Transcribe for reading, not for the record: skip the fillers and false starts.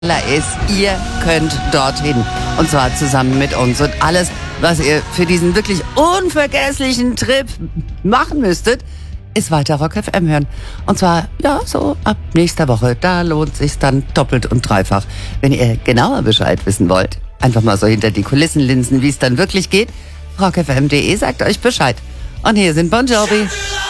ist, ihr könnt dorthin. Und zwar zusammen mit uns. Und alles, was ihr für diesen wirklich unvergesslichen Trip machen müsstet, ist weiter Rock FM hören. Und zwar, ja, so ab nächster Woche. Da lohnt sich's dann doppelt und dreifach. Wenn ihr genauer Bescheid wissen wollt, einfach mal so hinter die Kulissen linsen, wie es dann wirklich geht. rockfm.de sagt euch Bescheid. Und hier sind Bon Jovi.